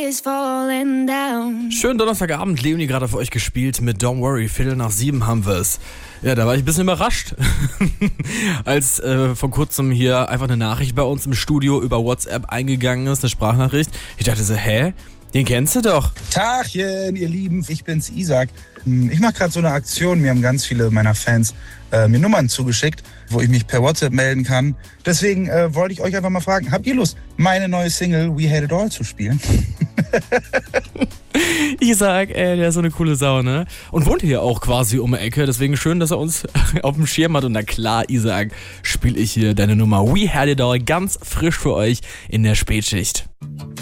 is falling down. Schönen Donnerstagabend, Leonie gerade für euch gespielt mit Don't Worry, 6:15 haben wir es. Ja, da war ich ein bisschen überrascht, als vor kurzem hier einfach eine Nachricht bei uns im Studio über WhatsApp eingegangen ist, eine Sprachnachricht. Ich dachte so, hä? Den kennst du doch. Tagchen, ihr Lieben, ich bin's Isaac. Ich mache gerade so eine Aktion, mir haben ganz viele meiner Fans mir Nummern zugeschickt, wo ich mich per WhatsApp melden kann. Deswegen wollte ich euch einfach mal fragen, habt ihr Lust, meine neue Single We Had It All zu spielen? Isaac, der ist so eine coole Sau, ne? Und wohnt hier auch quasi um die Ecke, deswegen schön, dass er uns auf dem Schirm hat. Und na klar, Isaac, spiele ich hier deine Nummer We Had It All ganz frisch für euch in der Spätschicht.